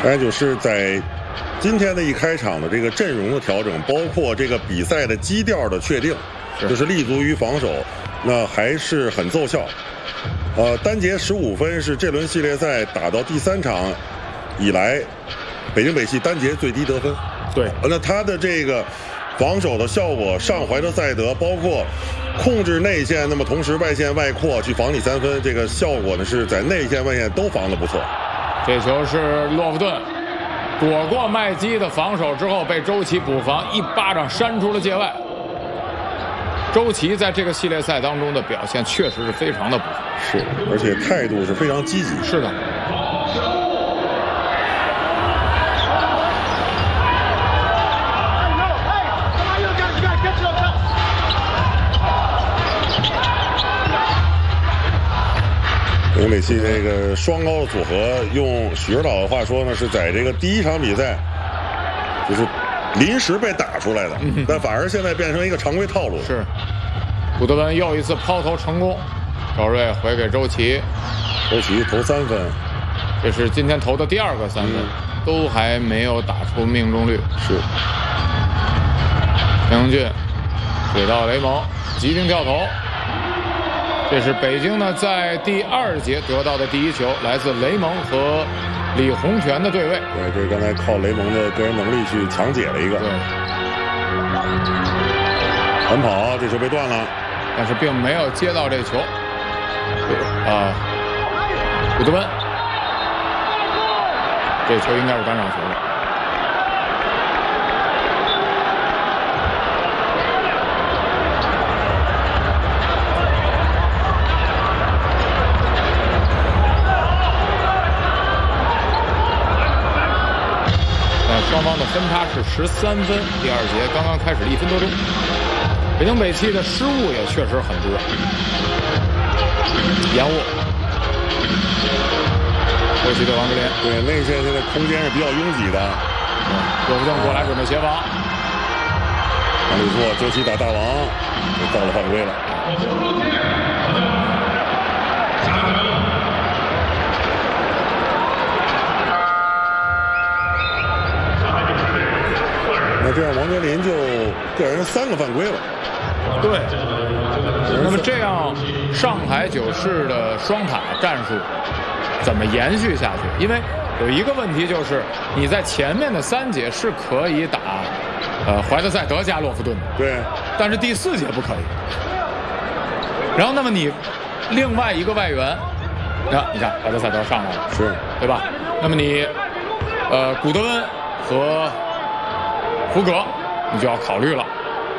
还有就是在今天的一开场的这个阵容的调整，包括这个比赛的基调的确定，就是立足于防守，那还是很奏效。单节15分是这轮系列赛打到第3场以来，北京北汽单节最低得分。 对， 那他的这个防守的效果，上怀特赛德包括控制内线，那么同时外线外扩去防你3分，这个效果呢是在内线外线都防得不错。 这球是洛夫顿躲过麦基的防守之后，被周琦补防一巴掌扇出了界外。周琦在这个系列赛当中的表现确实是非常的不错， 是，而且态度是非常积极。 是的。 北京北汽这个双高的组合，用许指导的话说呢，是在这个第1场比赛，就是临时被打出来的，但反而现在变成一个常规套路。 是，古德文又一次抛投成功，赵睿回给周琦， 周琦投3分， 这是今天投的第2个3分，都还没有打出命中率。 是， 陈英俊给到雷蒙，急停跳投。这是北京呢在第2节得到的第1球，来自雷蒙和李洪权的对位。 对，这是刚才靠雷蒙的个人能力去强解了一个。 对， 反跑，这球被断了， 但是并没有接到这球。古德温，这球应该是单场球的。双方的分差是13分，第2节刚刚开始1分多钟。北京北汽的失误也确实很多，延误。周琦对王哲林， 对内线现在空间是比较拥挤的。 洛夫顿过来准备协防， 往里做，周琦打大王，就到了犯规了。那这样王哲林就个人3个犯规了。 对。那么这样上海九市的双塔战术怎么延续下去？因为有一个问题就是，你在前面的3节是可以打怀特赛德加洛夫顿的， 对， 但是第4节不可以。然后那么你另外一个外援，你看怀特赛德上来了， 是， 对吧？那么你古德温和胡格你就要考虑了。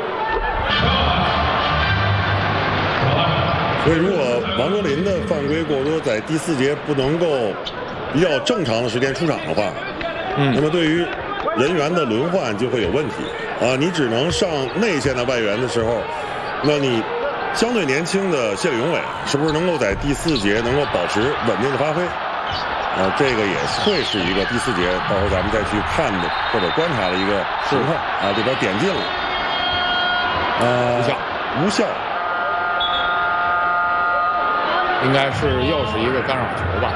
所以如果王哲林的犯规过多，在第4节不能够比较正常的时间出场的话，那么对于人员的轮换就会有问题啊！你只能上内线的外援的时候，那你相对年轻的谢里永伟是不是能够在第4节能够保持稳定的发挥？这个也会是一个第4节到时候咱们再去看的或者观察的一个情况啊。这边点进了，无效， 应该是又是一个干扰球吧。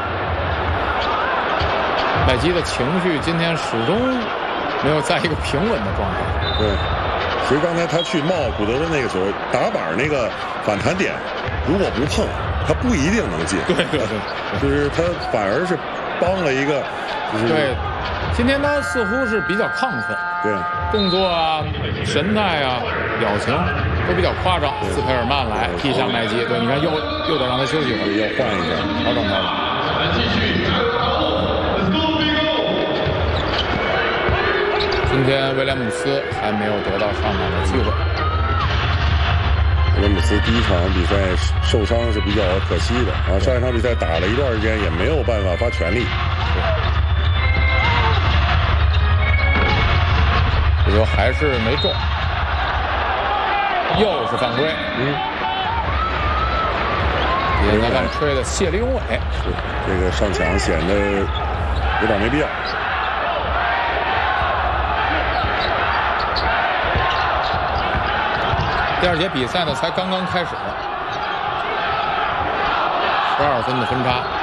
麦基的情绪今天始终没有在一个平稳的状态。 对，其实刚才他去冒古德温那个球，打板那个反弹点，如果不碰，他不一定能进。 对， 就是他反而是帮了一个，就是对。今天他似乎是比较亢奋， 对， 动作啊、神态啊、表情都比较夸张。斯佩尔曼来替下麦基，对，你看又得让他休息一会儿， 要换一下， 调整。今天威廉姆斯还没有得到上场的机会。 威廉姆斯第1场比赛受伤是比较可惜的啊，上一场比赛打了一段时间也没有办法发全力。 这球还是没中，又是犯规。也在看吹的谢立永伟， 是这个上抢显得有点没必要。 第2节比赛呢才刚刚开始，12分的分差。